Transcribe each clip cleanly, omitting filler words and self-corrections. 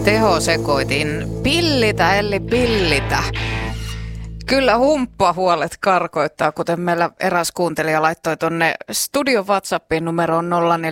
Tehosekoitin pillitä eli pillitä. Kyllä humppahuolet karkoittaa, kuten meillä eräs kuuntelija laittoi tuonne studion WhatsAppin numeroon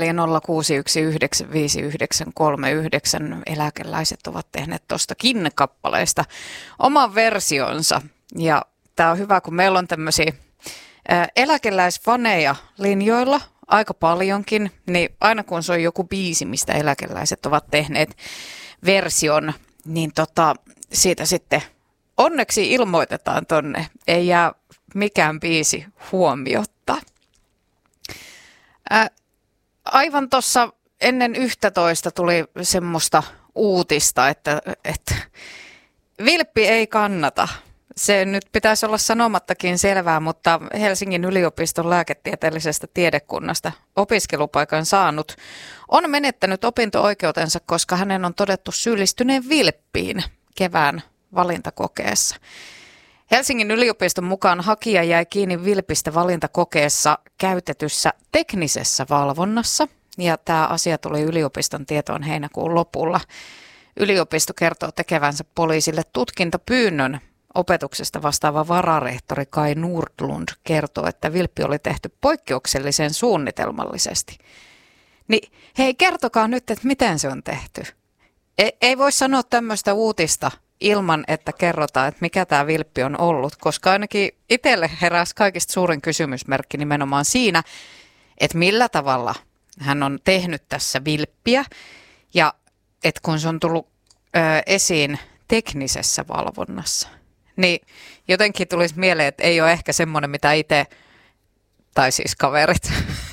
0406195939. Eläkeläiset ovat tehneet tuostakin kappaleesta oman versionsa. Ja tämä on hyvä, kun meillä on tämmöisiä eläkeläisfaneja linjoilla aika paljonkin, niin aina kun se on joku biisi, mistä eläkeläiset ovat tehneet version, niin siitä sitten onneksi ilmoitetaan tonne. Ei jää mikään biisi huomiotta. Aivan tuossa ennen 11 tuli semmoista uutista, että vilppi ei kannata. Se nyt pitäisi olla sanomattakin selvää, mutta Helsingin yliopiston lääketieteellisestä tiedekunnasta opiskelupaikan saanut on menettänyt opinto-oikeutensa, koska hänen on todettu syyllistyneen vilppiin kevään valintakokeessa. Helsingin yliopiston mukaan hakija jäi kiinni vilpistä valintakokeessa käytetyssä teknisessä valvonnassa, ja tämä asia tuli yliopiston tietoon heinäkuun lopulla. Yliopisto kertoo tekevänsä poliisille tutkintapyynnön. Opetuksesta vastaava vararehtori Kai Nordlund kertoo, että vilppi oli tehty poikkeuksellisen suunnitelmallisesti. Niin hei, kertokaa nyt, että miten se on tehty. Ei voi sanoa tämmöistä uutista ilman, että kerrotaan, että mikä tämä vilppi on ollut, koska ainakin itselle heräsi kaikista suurin kysymysmerkki nimenomaan siinä, että millä tavalla hän on tehnyt tässä vilppiä ja että kun se on tullut esiin teknisessä valvonnassa. Niin jotenkin tulisi mieleen, että ei ole ehkä semmoinen, mitä itse, tai siis kaverit,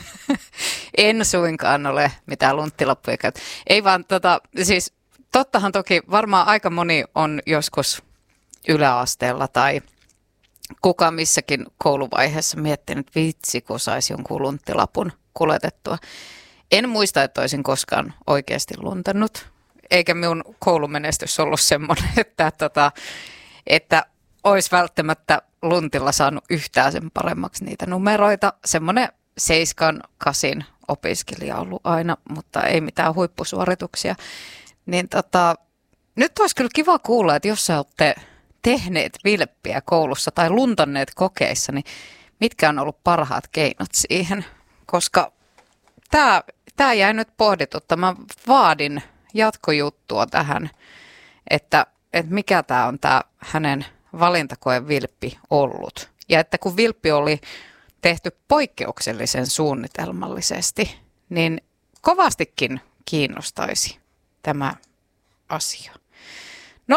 en suinkaan ole mitään lunttilappuja käytä. Ei vaan, siis tottahan toki varmaan aika moni on joskus yläasteella tai kuka missäkin kouluvaiheessa miettinyt, vitsi kun saisi jonkun lunttilapun kuljetettua. En muista, että olisin koskaan oikeasti luntannut, eikä minun koulumenestys ollut semmoinen, että olisi välttämättä luntilla saanut yhtään sen paremmaksi niitä numeroita. Semmoinen 7-8 opiskelija ollut aina, mutta ei mitään huippusuorituksia. Niin nyt olisi kyllä kiva kuulla, että jos sä olette tehneet vilppiä koulussa tai luntanneet kokeissa, niin mitkä on ollut parhaat keinot siihen? Koska tämä jäi nyt pohdituttamaan. Vaadin jatkojuttua tähän, että mikä tämä on tämä hänen valintakoen vilppi ollut. Ja että kun vilppi oli tehty poikkeuksellisen suunnitelmallisesti, niin kovastikin kiinnostaisi tämä asia. 0406195939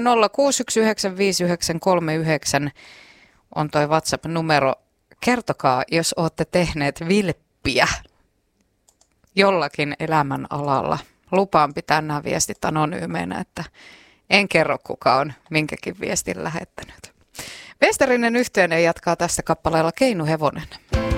on toi WhatsApp-numero. Kertokaa, jos olette tehneet vilppiä jollakin elämän alalla. Lupaan pitää nämä viestit anonyymeinä, että en kerro kuka on minkäkin viestin lähettänyt. Westerinen Yhtyeinen jatkaa tästä kappaleella Keinu Hevonen.